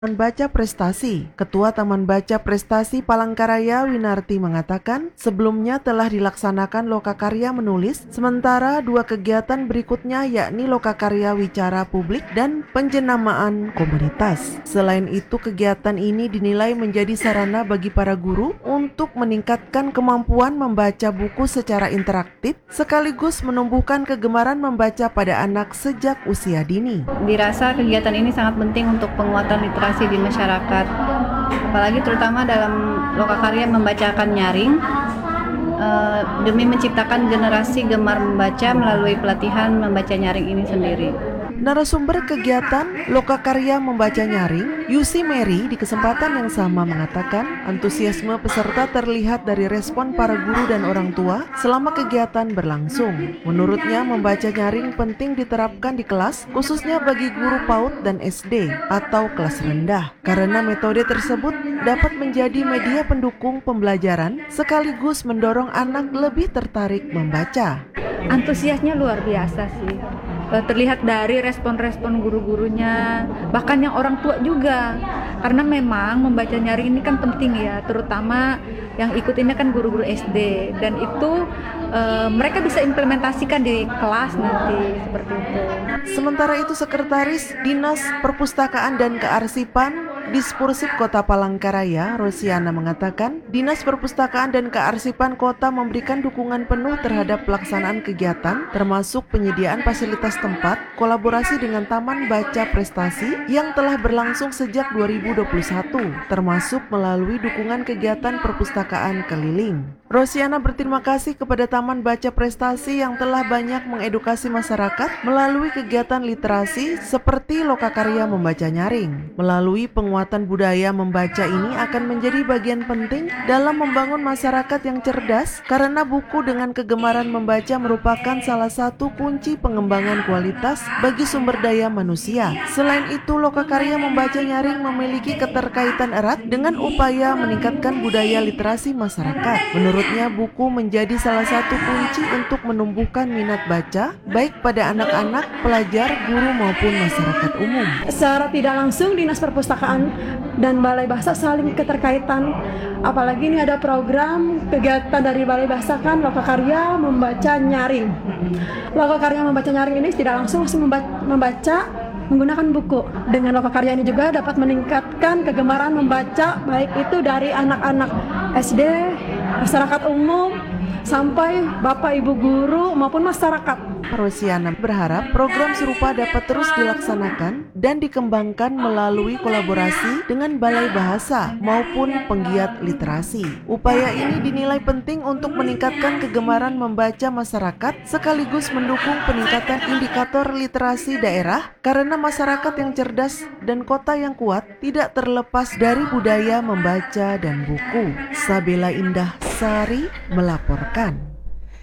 Taman Baca Prestasi. Ketua Taman Baca Prestasi Palangkaraya Winarti mengatakan sebelumnya telah dilaksanakan lokakarya menulis, sementara dua kegiatan berikutnya yakni lokakarya wicara publik dan penjenamaan komunitas. Selain itu, kegiatan ini dinilai menjadi sarana bagi para guru untuk meningkatkan kemampuan membaca buku secara interaktif sekaligus menumbuhkan kegemaran membaca pada anak sejak usia dini. Dirasa kegiatan ini sangat penting untuk penguatan literasi di masyarakat, apalagi terutama dalam lokakarya membacakan nyaring, demi menciptakan generasi gemar membaca melalui pelatihan membaca nyaring ini sendiri. Narasumber kegiatan Lokakarya Membaca Nyaring, Yusi Mary, di kesempatan yang sama mengatakan antusiasme peserta terlihat dari respon para guru dan orang tua selama kegiatan berlangsung. Menurutnya, membaca nyaring penting diterapkan di kelas, khususnya bagi guru PAUD dan SD atau kelas rendah, karena metode tersebut dapat menjadi media pendukung pembelajaran sekaligus mendorong anak lebih tertarik membaca. Antusiasnya luar biasa sih. Terlihat dari respon-respon guru-gurunya, bahkan yang orang tua juga. Karena memang membaca nyaring ini kan penting ya, terutama yang ikut ini kan guru-guru SD, dan itu mereka bisa implementasikan di kelas nanti seperti itu. Sementara itu, Sekretaris Dinas Perpustakaan dan Kearsipan Dispursip Kota Palangkaraya, Rosiana mengatakan, Dinas Perpustakaan dan Kearsipan Kota memberikan dukungan penuh terhadap pelaksanaan kegiatan, termasuk penyediaan fasilitas tempat, kolaborasi dengan Taman Baca Prestasi yang telah berlangsung sejak 2021, termasuk melalui dukungan kegiatan perpustakaan keliling. Rosiana berterima kasih kepada Taman Baca Prestasi yang telah banyak mengedukasi masyarakat melalui kegiatan literasi seperti lokakarya membaca nyaring. Melalui penguatan budaya membaca ini akan menjadi bagian penting dalam membangun masyarakat yang cerdas karena buku dengan kegemaran membaca merupakan salah satu kunci pengembangan kualitas bagi sumber daya manusia. Selain itu, lokakarya membaca nyaring memiliki keterkaitan erat dengan upaya meningkatkan budaya literasi masyarakat. Menurutnya, buku menjadi salah satu kunci untuk menumbuhkan minat baca baik pada anak-anak, pelajar, guru maupun masyarakat umum. Secara tidak langsung Dinas Perpustakaan dan Balai Bahasa saling keterkaitan. Apalagi ini ada program kegiatan dari Balai Bahasa kan lokakarya membaca nyaring. Lokakarya membaca nyaring ini tidak langsung membaca menggunakan buku. Dengan lokakarya ini juga dapat meningkatkan kegemaran membaca baik itu dari anak-anak SD, masyarakat umum, sampai Bapak Ibu guru maupun masyarakat. Rosiana berharap program serupa dapat terus dilaksanakan dan dikembangkan melalui kolaborasi dengan Balai Bahasa maupun penggiat literasi. Upaya ini dinilai penting untuk meningkatkan kegemaran membaca masyarakat sekaligus mendukung peningkatan indikator literasi daerah karena masyarakat yang cerdas dan kota yang kuat tidak terlepas dari budaya membaca dan buku. Sabela Indah Sari melaporkan.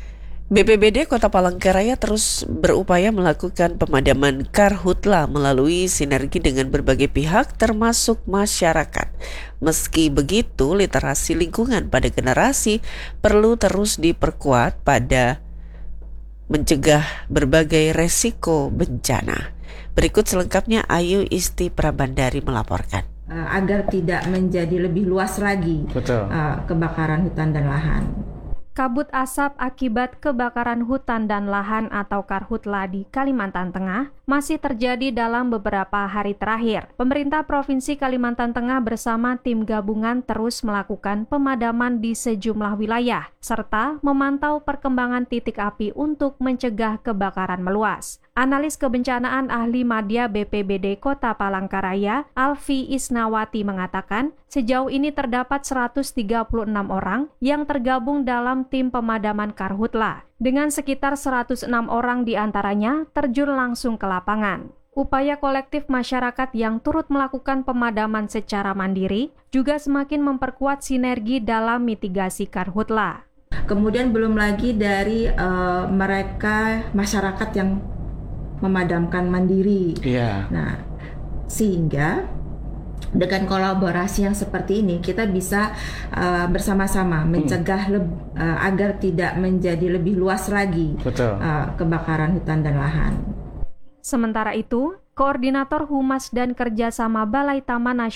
BPBD Kota Palangkaraya terus berupaya melakukan pemadaman karhutla melalui sinergi dengan berbagai pihak termasuk masyarakat. Meski begitu, literasi lingkungan pada generasi perlu terus diperkuat pada mencegah berbagai resiko bencana. Berikut selengkapnya Ayu Isti Prabandari melaporkan. Agar tidak menjadi lebih luas lagi kebakaran hutan dan lahan. Kabut asap akibat kebakaran hutan dan lahan atau karhutla di Kalimantan Tengah masih terjadi dalam beberapa hari terakhir. Pemerintah Provinsi Kalimantan Tengah bersama tim gabungan terus melakukan pemadaman di sejumlah wilayah, serta memantau perkembangan titik api untuk mencegah kebakaran meluas. Analis kebencanaan ahli madya BPBD Kota Palangkaraya, Alfi Isnawati mengatakan, sejauh ini terdapat 136 orang yang tergabung dalam tim pemadaman karhutla, dengan sekitar 106 orang diantaranya terjun langsung ke lapangan. Upaya kolektif masyarakat yang turut melakukan pemadaman secara mandiri juga semakin memperkuat sinergi dalam mitigasi karhutla. Kemudian belum lagi dari mereka masyarakat yang memadamkan mandiri. Nah, sehingga dengan kolaborasi yang seperti ini kita bisa bersama-sama mencegah agar tidak menjadi lebih luas lagi kebakaran hutan dan lahan. Sementara itu, Koordinator Humas dan Kerjasama Balai Taman Nasional